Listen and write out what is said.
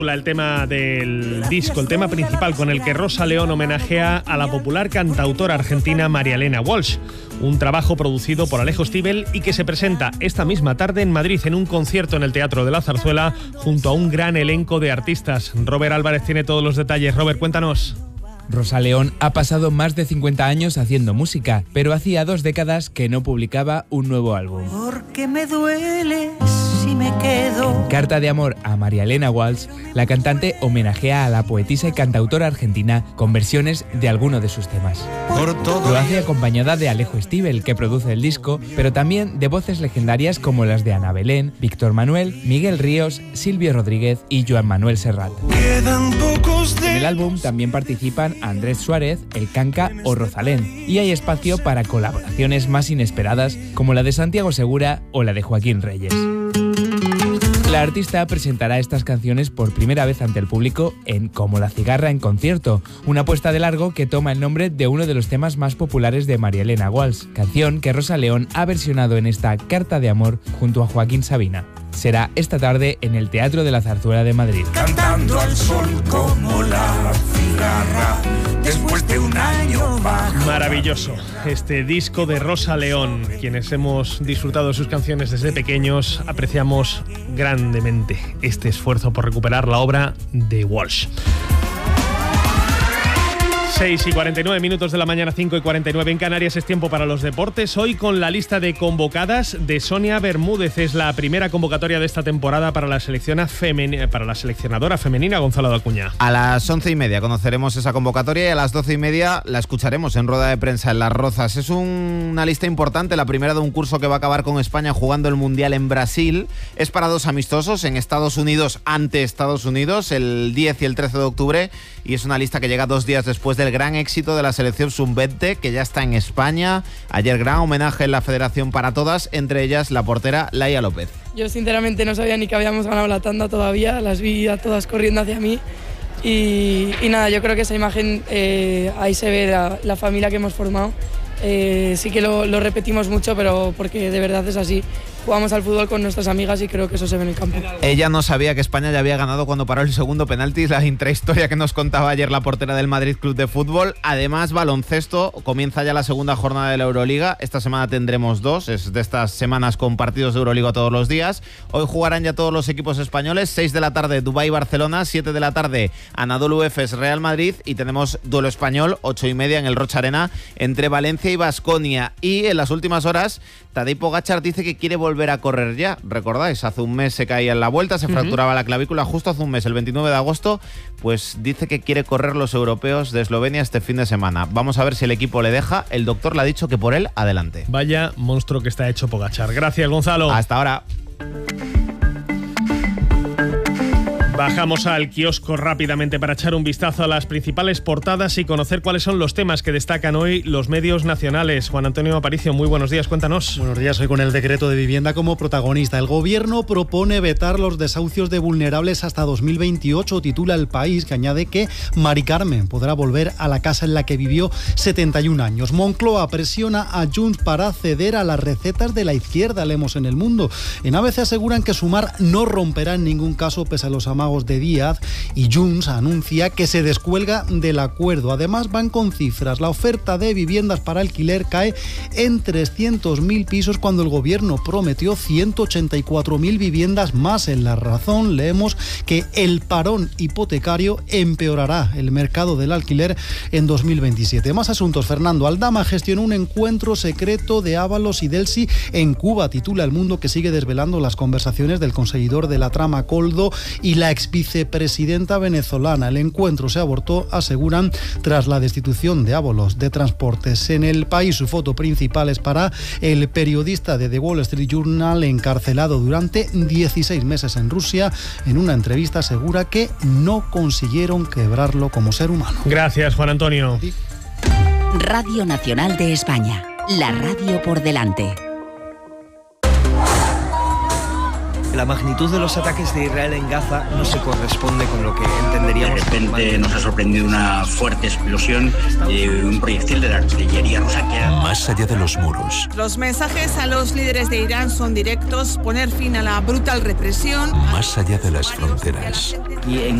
El tema del disco, el tema principal con el que Rosa León homenajea a la popular cantautora argentina María Elena Walsh. Un trabajo producido por Alejo Stivel y que se presenta esta misma tarde en Madrid en un concierto en el Teatro de la Zarzuela junto a un gran elenco de artistas. Robert Álvarez tiene todos los detalles. Robert, cuéntanos. Rosa León ha pasado más de 50 años haciendo música, pero hacía 2 décadas que no publicaba un nuevo álbum. Porque me duele si me quedo. En Carta de amor a María Elena Walsh, la cantante homenajea a la poetisa y cantautora argentina con versiones de alguno de sus temas. Lo hace acompañada de Alejo Stivel, que produce el disco, pero también de voces legendarias como las de Ana Belén, Víctor Manuel, Miguel Ríos, Silvio Rodríguez y Joan Manuel Serrat. En el álbum también participan Andrés Suárez, El Canca o Rosalén, y hay espacio para colaboraciones más inesperadas como la de Santiago Segura o la de Joaquín Reyes. La artista presentará estas canciones por primera vez ante el público en Como la cigarra en concierto, una puesta de largo que toma el nombre de uno de los temas más populares de María Elena Walsh, canción que Rosa León ha versionado en esta Carta de amor junto a Joaquín Sabina. Será esta tarde en el Teatro de la Zarzuela de Madrid. Cantando al sol como la cigarra, después de un año bajo. Maravilloso este disco de Rosa León. Quienes hemos disfrutado de sus canciones desde pequeños apreciamos grandemente este esfuerzo por recuperar la obra de Walsh. 6:49 de la mañana, 5:49 en Canarias. Es tiempo para los deportes. Hoy con la lista de convocadas de Sonia Bermúdez. Es la primera convocatoria de esta temporada para la seleccionadora femenina Gonzalo de Acuña. A las 11:30 conoceremos esa convocatoria y a las 12:30 la escucharemos en rueda de prensa en Las Rozas. Es una lista importante, la primera de un curso que va a acabar con España jugando el Mundial en Brasil. Es para 2 amistosos en Estados Unidos ante Estados Unidos el 10 y el 13 de octubre y es una lista que llega 2 días después del gran éxito de la selección sub-20 que ya está en España. Ayer gran homenaje en la Federación para todas, entre ellas la portera Laia López. Yo sinceramente no sabía ni que habíamos ganado la tanda todavía, las vi a todas corriendo hacia mí y nada, yo creo que esa imagen ahí se ve la familia que hemos formado. Sí que lo repetimos mucho, pero porque de verdad es así. Jugamos al fútbol con nuestras amigas y creo que eso se ve en el campo. Ella no sabía que España ya había ganado cuando paró el segundo penalti, la intrahistoria que nos contaba ayer la portera del Madrid Club de Fútbol. Además, baloncesto, comienza ya la segunda jornada de la Euroliga. Esta semana tendremos 2, es de estas semanas con partidos de Euroliga todos los días. Hoy jugarán ya todos los equipos españoles, 6 de la tarde Dubái-Barcelona, 7 de la tarde Anadolu Efes Real Madrid y tenemos duelo español, 8:30 en el Rocha Arena entre Valencia y Baskonia. Y en las últimas horas, Tadej Pogačar dice que quiere volver a correr ya. ¿Recordáis? Hace un mes se caía en la vuelta, se fracturaba la clavícula justo hace un mes, el 29 de agosto, pues dice que quiere correr los europeos de Eslovenia este fin de semana. Vamos a ver si el equipo le deja. El doctor le ha dicho que por él, adelante. Vaya monstruo que está hecho Pogačar. Gracias, Gonzalo. Hasta ahora. Bajamos al kiosco rápidamente para echar un vistazo a las principales portadas y conocer cuáles son los temas que destacan hoy los medios nacionales. Juan Antonio Aparicio, muy buenos días, cuéntanos. Buenos días, hoy con el decreto de vivienda como protagonista. El gobierno propone vetar los desahucios de vulnerables hasta 2028, titula El País, que añade que Mari Carmen podrá volver a la casa en la que vivió 71 años. Moncloa presiona a Junts para ceder a las recetas de la izquierda, leemos en El Mundo. En ABC aseguran que Sumar no romperá en ningún caso pese a los amagos de Díaz y Junts anuncia que se descuelga del acuerdo. Además van con cifras. La oferta de viviendas para alquiler cae en 300.000 pisos cuando el gobierno prometió 184.000 viviendas más. En La Razón leemos que el parón hipotecario empeorará el mercado del alquiler en 2027. Más asuntos. Fernando Aldama gestionó un encuentro secreto de Ábalos y Delcy en Cuba, titula El Mundo, que sigue desvelando las conversaciones del conseguidor de la trama Coldo y la exvicepresidenta venezolana. El encuentro se abortó, aseguran, tras la destitución de Ábalos de Transportes. En El País, su foto principal es para el periodista de The Wall Street Journal encarcelado durante 16 meses en Rusia. En una entrevista asegura que no consiguieron quebrarlo como ser humano. Gracias, Juan Antonio. Radio Nacional de España, la radio por delante. la magnitud de los ataques de Israel en Gaza no se corresponde con lo que entenderíamos. De repente nos ha sorprendido una fuerte explosión de un proyectil de la artillería rusa que era... Más allá de los muros. Los mensajes a los líderes de Irán son directos: poner fin a la brutal represión. Más allá de las fronteras. Y en